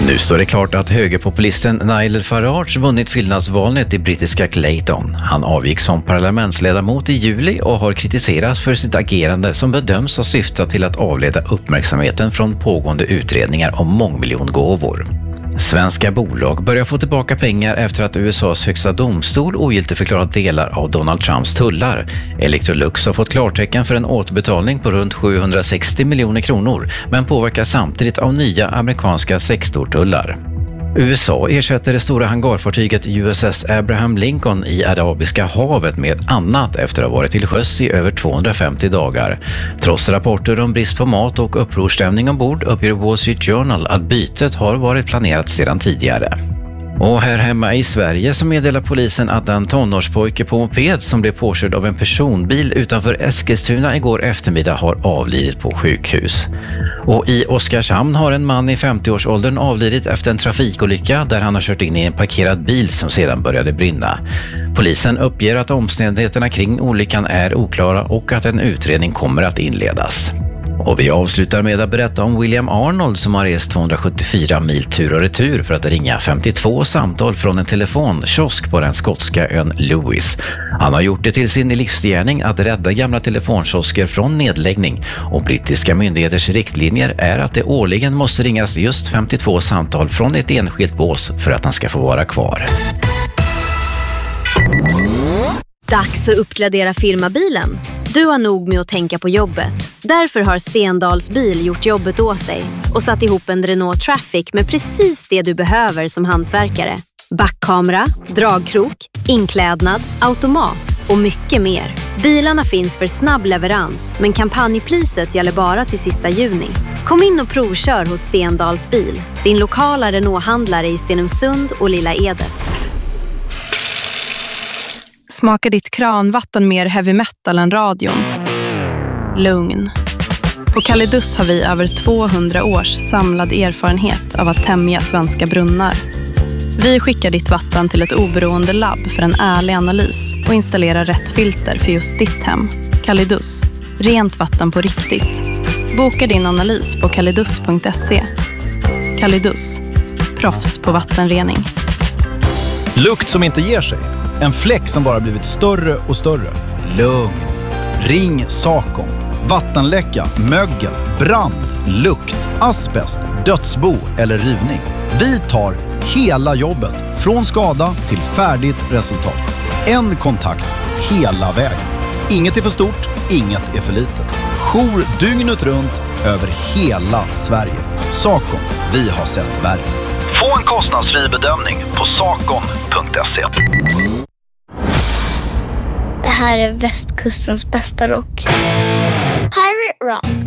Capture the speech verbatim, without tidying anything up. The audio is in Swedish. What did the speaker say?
Nu står det klart att högerpopulisten Nigel Farage vunnit fyllnadsvalet i brittiska Clayton. Han avgick som parlamentsledamot i juli och har kritiserats för sitt agerande som bedöms ha syftat till att avleda uppmärksamheten från pågående utredningar om mångmiljongåvor. Svenska bolag börjar få tillbaka pengar efter att U S A:s högsta domstol ogiltigförklarat delar av Donald Trumps tullar. Electrolux har fått klartecken för en återbetalning på runt sjuhundrasextio miljoner kronor, men påverkas samtidigt av nya amerikanska sextortullar. U S A ersätter det stora hangarfartyget U S S Abraham Lincoln i Arabiska havet med ett annat efter att ha varit till sjöss i över tvåhundrafemtio dagar. Trots rapporter om brist på mat och upprorstämning ombord uppger Wall Street Journal att bytet har varit planerat sedan tidigare. Och här hemma i Sverige så meddelar polisen att en tonårspojke på moped som blev påkörd av en personbil utanför Eskilstuna igår eftermiddag har avlidit på sjukhus. Och i Oskarshamn har en man i femtioårsåldern avlidit efter en trafikolycka där han har kört in i en parkerad bil som sedan började brinna. Polisen uppger att omständigheterna kring olyckan är oklara och att en utredning kommer att inledas. Och vi avslutar med att berätta om William Arnold som har rest tvåhundrasjuttiofyra mil tur och retur för att ringa femtiotvå samtal från en telefonkiosk på den skotska ön Lewis. Han har gjort det till sin livsgärning att rädda gamla telefonkiosker från nedläggning, och brittiska myndigheters riktlinjer är att det årligen måste ringas just femtiotvå samtal från ett enskilt bås för att han ska få vara kvar. Dags att uppgradera firmabilen. Du har nog med att tänka på jobbet. Därför har Stendals bil gjort jobbet åt dig och satt ihop en Renault Traffic med precis det du behöver som hantverkare. Backkamera, dragkrok, inklädnad, automat och mycket mer. Bilarna finns för snabb leverans, men kampanjpriset gäller bara till sista juni. Kom in och provkör hos Stendals bil, din lokala Renault-handlare i Stenungsund och Lilla Edet. Smakar ditt kranvatten mer heavy metal än radion? Lugn. På Kalidus har vi över tvåhundra års samlad erfarenhet av att tämja svenska brunnar. Vi skickar ditt vatten till ett oberoende labb för en ärlig analys och installerar rätt filter för just ditt hem. Kalidus. Rent vatten på riktigt. Boka din analys på kalidus punkt se. Kalidus. Proffs på vattenrening. Lukt som inte ger sig. En fläck som bara blivit större och större. Lugn. Ring Sakom. Vattenläcka, mögel, brand, lukt, asbest, dödsbo eller rivning. Vi tar hela jobbet från skada till färdigt resultat. En kontakt hela vägen. Inget är för stort, inget är för litet. Jour dygnet runt över hela Sverige. Sakom, vi har sett värre. Få en kostnadsfri bedömning på sakom punkt se. Det här är västkustens bästa rock. Pirate Rock.